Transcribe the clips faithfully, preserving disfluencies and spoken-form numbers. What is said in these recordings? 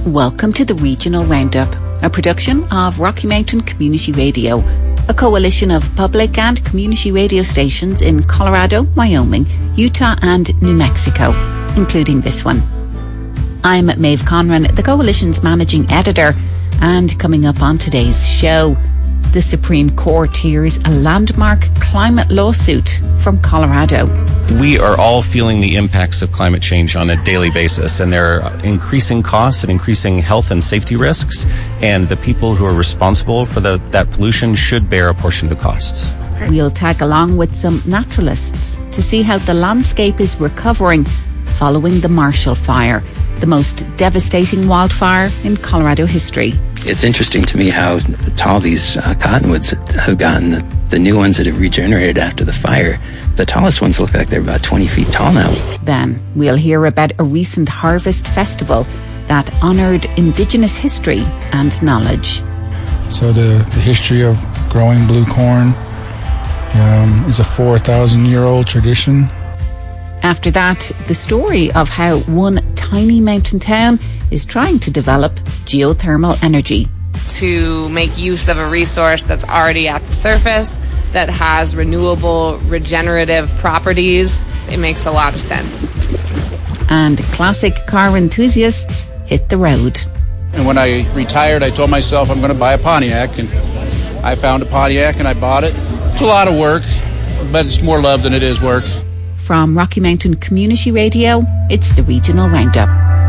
Welcome to the Regional Roundup, a production of Rocky Mountain Community Radio, a coalition of public and community radio stations in Colorado, Wyoming, Utah and New Mexico, including this one. I'm Maeve Conran, the coalition's managing editor, and coming up on today's show, the Supreme Court hears a landmark climate lawsuit from Colorado. We are all feeling the impacts of climate change on a daily basis, and there are increasing costs and increasing health and safety risks, and the people who are responsible for the, that pollution should bear a portion of the costs. We'll tag along with some naturalists to see how the landscape is recovering following the Marshall Fire, the most devastating wildfire in Colorado history. It's interesting to me how tall these uh, cottonwoods have gotten. The, the new ones that have regenerated after the fire, the tallest ones look like they're about twenty feet tall now. Then we'll hear about a recent harvest festival that honoured Indigenous history and knowledge. So the, the history of growing blue corn um, is a four thousand year old tradition. After that, the story of how one tiny mountain town is trying to develop geothermal energy. To make use of a resource that's already at the surface, that has renewable, regenerative properties, it makes a lot of sense. And classic car enthusiasts hit the road. And when I retired, I told myself I'm going to buy a Pontiac, and I found a Pontiac and I bought it. It's a lot of work, but it's more love than it is work. From Rocky Mountain Community Radio, it's the Regional Roundup.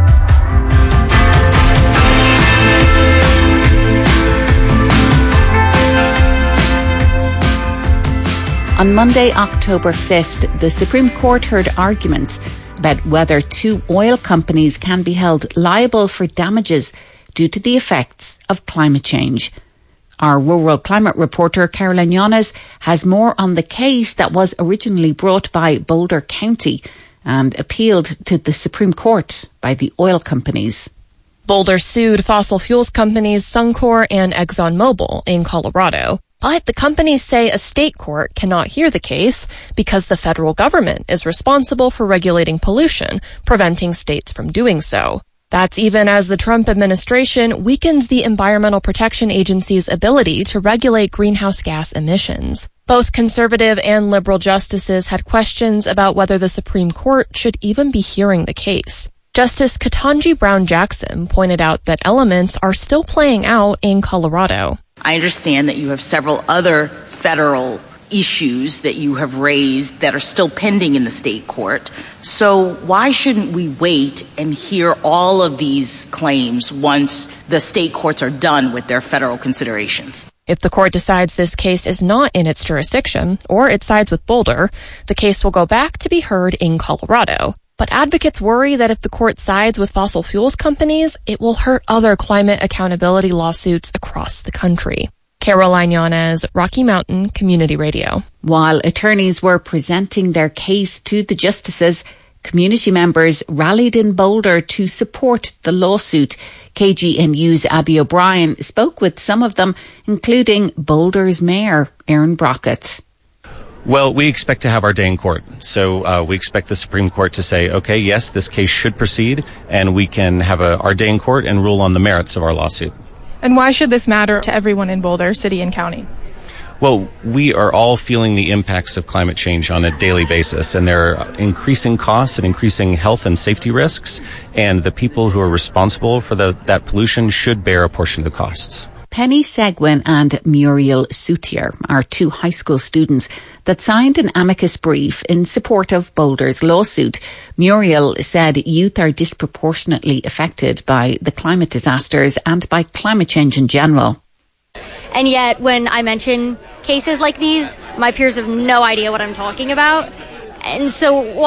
On Monday, October fifth, the Supreme Court heard arguments about whether two oil companies can be held liable for damages due to the effects of climate change. Our rural climate reporter, Caroline Yanes, has more on the case that was originally brought by Boulder County and appealed to the Supreme Court by the oil companies. Boulder sued fossil fuels companies Suncor and ExxonMobil in Colorado. But the companies say a state court cannot hear the case because the federal government is responsible for regulating pollution, preventing states from doing so. That's even as the Trump administration weakens the Environmental Protection Agency's ability to regulate greenhouse gas emissions. Both conservative and liberal justices had questions about whether the Supreme Court should even be hearing the case. Justice Ketanji Brown Jackson pointed out that elements are still playing out in Colorado. I understand that you have several other federal issues that you have raised that are still pending in the state court. So why shouldn't we wait and hear all of these claims once the state courts are done with their federal considerations? If the court decides this case is not in its jurisdiction, or it sides with Boulder, the case will go back to be heard in Colorado. But advocates worry that if the court sides with fossil fuels companies, it will hurt other climate accountability lawsuits across the country. Caroline Yanes, Rocky Mountain Community Radio. While attorneys were presenting their case to the justices, community members rallied in Boulder to support the lawsuit. K G N U's Abby O'Brien spoke with some of them, including Boulder's Mayor, Aaron Brockett. Well, we expect to have our day in court. So uh, we expect the Supreme Court to say, okay, yes, this case should proceed, and we can have a, our day in court and rule on the merits of our lawsuit. And why should this matter to everyone in Boulder City and County? Well, we are all feeling the impacts of climate change on a daily basis, and there are increasing costs and increasing health and safety risks, and the people who are responsible for the, that pollution should bear a portion of the costs. Penny Seguin and Muriel Soutier are two high school students that signed an amicus brief in support of Boulder's lawsuit. Muriel said youth are disproportionately affected by the climate disasters and by climate change in general. And yet, when I mention cases like these, my peers have no idea what I'm talking about. And so